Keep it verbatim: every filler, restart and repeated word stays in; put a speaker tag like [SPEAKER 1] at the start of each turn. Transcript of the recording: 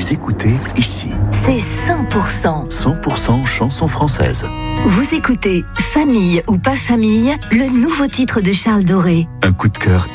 [SPEAKER 1] les écoutez ici.
[SPEAKER 2] C'est cent pour cent.
[SPEAKER 1] cent pour cent chansons françaises.
[SPEAKER 2] Vous écoutez Famille ou pas famille, le nouveau titre de Charles Doré.
[SPEAKER 1] Un coup de cœur